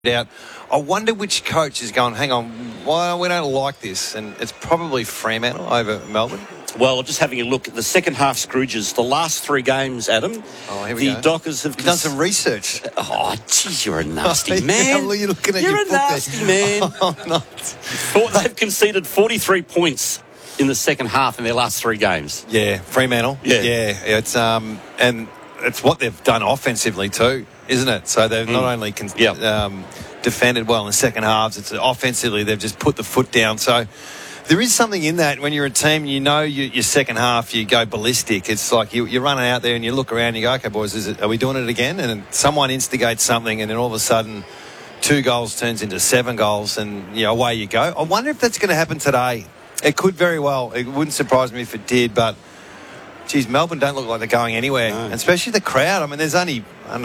out. I wonder which coach is going, hang on, well, we don't like this. And it's probably Fremantle over Melbourne. Well, just having a look at the second half Scrooges, the last three games, Adam, the Dockers have... You've done some research. Oh, geez, you're a nasty man. You're looking at you're a nasty man. I'm not. They've conceded 43 points in the second half in their last three games. Yeah, Fremantle. Yeah. It's and it's what they've done offensively too, isn't it? So they've not only defended well in the second halves, it's offensively they've just put the foot down. So there is something in that when you're a team, you know, your second half, you go ballistic. It's like you're running out there and you look around and you go, okay, boys, are we doing it again? And then someone instigates something and then all of a sudden 2 goals turns into 7 goals and, you know, away you go. I wonder if that's going to happen today. It could very well. It wouldn't surprise me if it did, but, geez, Melbourne don't look like they're going anywhere, and especially the crowd. I mean, there's only,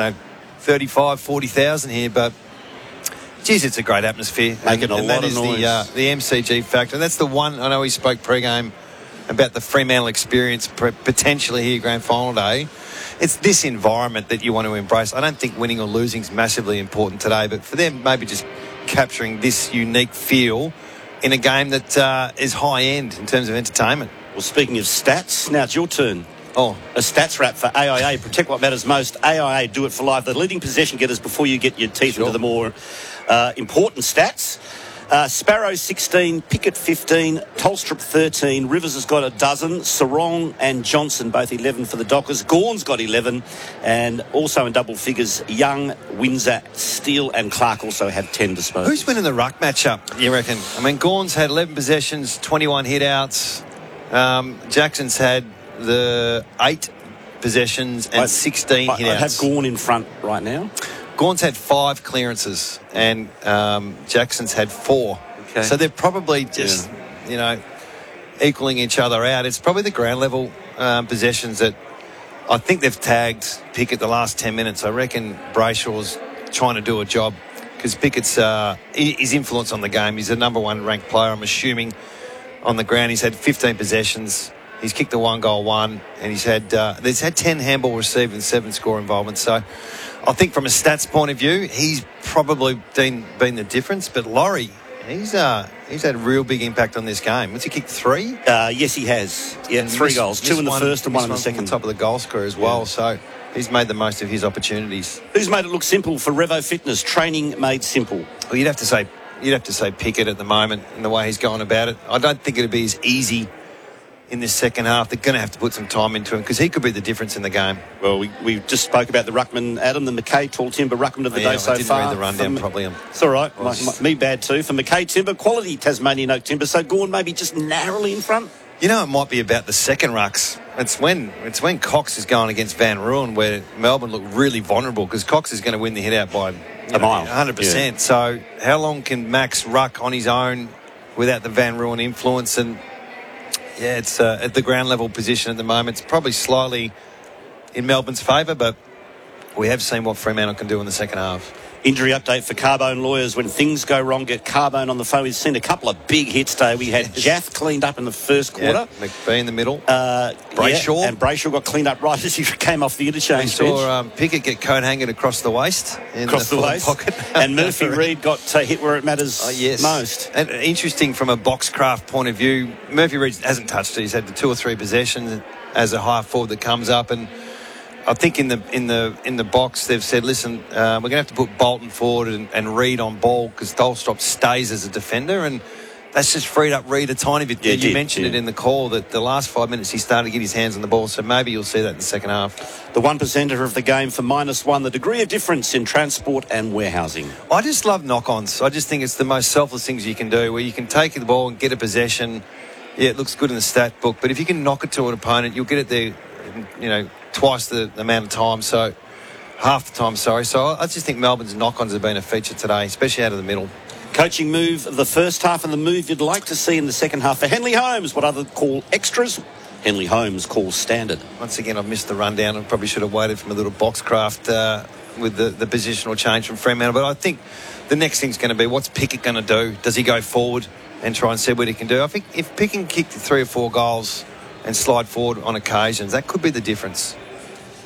35, 40,000 here, but... Geez, it's a great atmosphere. Making a lot of noise. That is the MCG factor. That's the one. I know we spoke pre-game about the Fremantle experience potentially here grand final day. It's this environment that you want to embrace. I don't think winning or losing is massively important today, but for them maybe just capturing this unique feel in a game that is high-end in terms of entertainment. Well, speaking of stats, now it's your turn. Oh, a stats wrap for AIA. Protect what matters most. AIA, do it for life. The leading possession getters before you get your teeth into the more important stats. Sparrow 16, Pickett 15, Tolstrup 13, Rivers has got a dozen, Sarong and Johnson both 11 for the Dockers. Gawn's got 11, and also in double figures, Young, Windsor, Steele and Clark also have 10 disposals. Who's winning the ruck matchup, you reckon? I mean, Gawn's had 11 possessions, 21 hit-outs. Jackson's had the 8 possessions and 16 hit-outs. I have Gawn in front right now. Gawn's had 5 clearances and Jackson's had 4. Okay. So they're probably just, equaling each other out. It's probably the ground level possessions that I think they've tagged Pickett the last 10 minutes. I reckon Brayshaw's trying to do a job because Pickett's his influence on the game. He's the number 1 ranked player, I'm assuming, on the ground. He's had 15 possessions. He's kicked the 1 goal, 1, and he's had 10 handball received and 7 score involvements. So I think from a stats point of view, he's probably been the difference. But Laurie, he's had a real big impact on this game. Has he kicked 3? Yes, he has. Yeah, and 3 goals. 2 in the first and 1 in the second. On top of the goal scorer as well. So he's made the most of his opportunities. Who's made it look simple for Revo Fitness? Training made simple. Well, you'd have to say Pickett at the moment in the way he's going about it. I don't think it'd be as easy in this second half. They're going to have to put some time into him because he could be the difference in the game. Well, we just spoke about the ruckman, Adam, the McKay tall timber ruckman of the day so far. I didn't read the rundown properly. It's all right. Me bad too. For McKay timber, quality Tasmanian oak timber. So Gawn maybe just narrowly in front. You know, it might be about the second rucks. It's when Cox is going against Van Ruin where Melbourne look really vulnerable because Cox is going to win the hit out by a mile, 100%. Yeah. So how long can Max ruck on his own without the Van Ruin influence? And yeah, it's at the ground level position at the moment. It's probably slightly in Melbourne's favour, but we have seen what Fremantle can do in the second half. Injury update for Carbone lawyers. When things go wrong, get Carbone on the phone. We've seen a couple of big hits today. We had Jaff cleaned up in the first quarter. Yeah, McBee in the middle. Brayshaw. Yeah, and Brayshaw got cleaned up right as he came off the interchange. We saw Pickett get coat hangered across the waist. Across the waist. Pocket. And Murphy Reid got hit where it matters most. And interesting from a boxcraft point of view, Murphy Reid hasn't touched it. He's had the 2 or 3 possessions as a half forward that comes up, and I think in the box they've said, listen, we're going to have to put Bolton forward and Reid on ball because Tolstrup stays as a defender, and that's just freed up Reid a tiny bit. You mentioned it in the call that the last 5 minutes he started to get his hands on the ball, so maybe you'll see that in the second half. The 1%er of the game for -1, the degree of difference in transport and warehousing. I just love knock-ons. I just think it's the most selfless things you can do, where you can take the ball and get a possession. Yeah, it looks good in the stat book, but if you can knock it to an opponent, you'll get it there, twice the amount of time, so half the time, sorry. So I just think Melbourne's knock-ons have been a feature today, especially out of the middle. Coaching move of the first half and the move you'd like to see in the second half for Henley Holmes. What others call extras, Henley Holmes calls standard. Once again, I've missed the rundown. I probably should have waited for my little boxcraft with the positional change from Fremantle. But I think the next thing's going to be, what's Pickett going to do? Does he go forward and try and see what he can do? I think if Pickett kicked 3 or 4 goals and slide forward on occasions, that could be the difference.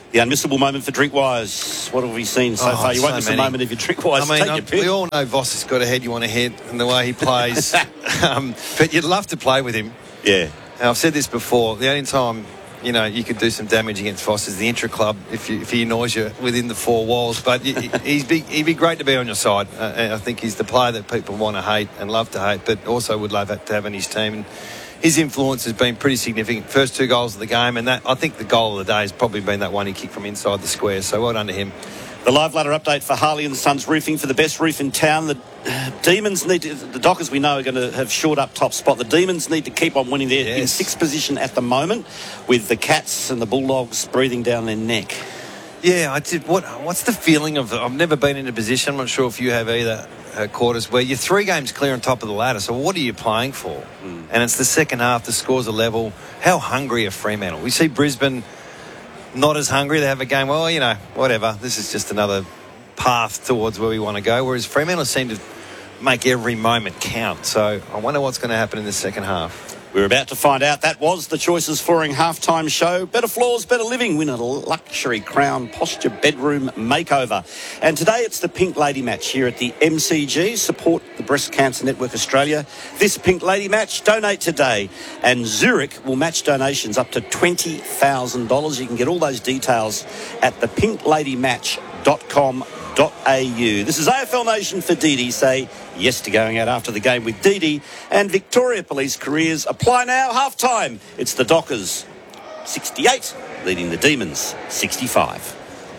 The unmissable moment for Drinkwise. What have we seen so far? You won't miss a moment of your Drinkwise. I mean, we all know Voss has got a head you want to hit and the way he plays. But you'd love to play with him. Yeah. And I've said this before. The only time, you could do some damage against Voss is the intra-club if he annoys you within the four walls. But he'd be great to be on your side. I think he's the player that people want to hate and love to hate, but also would love to have in his team. And his influence has been pretty significant. First 2 goals of the game, and I think the goal of the day has probably been that one he kicked from inside the square. So well done to him. The live ladder update for Harley and Sons Roofing for the best roof in town. The Demons the Dockers we know are going to have shored up top spot. The Demons need to keep on winning. They're in 6th position at the moment, with the Cats and the Bulldogs breathing down their neck. Yeah, I did. What's the feeling of? I've never been in a position. I'm not sure if you have either. Quarters where you're 3 games clear on top of the ladder. So what are you playing for? And it's the second half. The scores are level. How hungry are Fremantle? We see Brisbane not as hungry. They have a game. Well, whatever. This is just another path towards where we want to go. Whereas Fremantle seem to make every moment count. So I wonder what's going to happen in the second half. We're about to find out. That was the Choices Flooring halftime show. Better floors, better living. Win a luxury Crown Posture bedroom makeover. And today it's the Pink Lady match here at the MCG. Support the Breast Cancer Network Australia. This Pink Lady match, donate today. And Zurich will match donations up to $20,000. You can get all those details at thepinkladymatch.com.au. This is AFL Nation for Dee. Say yes to going out after the game with Dee. And Victoria Police careers apply now. Half-time. It's the Dockers 68 leading the Demons 65.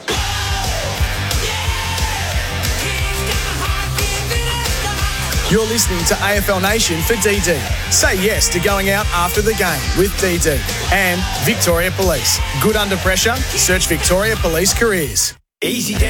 You're listening to AFL Nation for DD. Say yes to going out after the game with DD. And Victoria Police. Good under pressure? Search Victoria Police Careers. Easy down.